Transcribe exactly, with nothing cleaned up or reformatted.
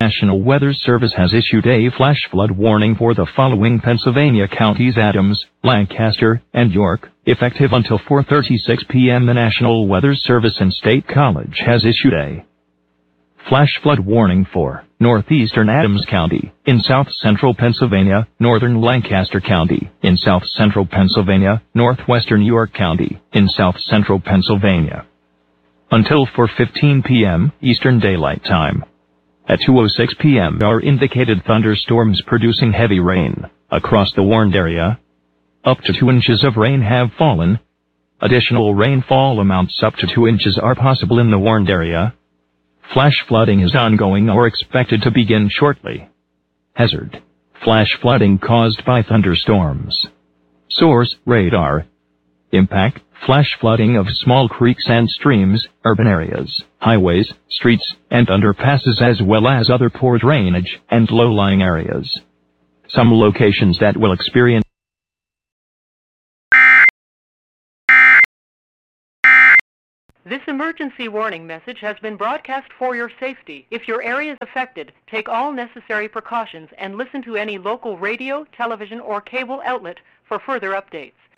National Weather Service has issued a flash flood warning for the following Pennsylvania counties: Adams, Lancaster, and York, effective until four thirty-six p m The National Weather Service in State College has issued a flash flood warning for northeastern Adams County, in south-central Pennsylvania, northern Lancaster County, in south-central Pennsylvania, northwestern York County, in south-central Pennsylvania, until four fifteen p m Eastern Daylight Time. At two oh six p m are indicated thunderstorms producing heavy rain across the warned area. Up to two inches of rain have fallen. Additional rainfall amounts up to two inches are possible in the warned area. Flash flooding is ongoing or expected to begin shortly. Hazard: flash flooding caused by thunderstorms. Source: radar. Impact: flash flooding of small creeks and streams, urban areas, highways, streets, and underpasses, as well as other poor drainage and low-lying areas. Some locations that will experience This emergency warning message has been broadcast for your safety. If your area is affected, take all necessary precautions and listen to any local radio, television, or cable outlet for further updates.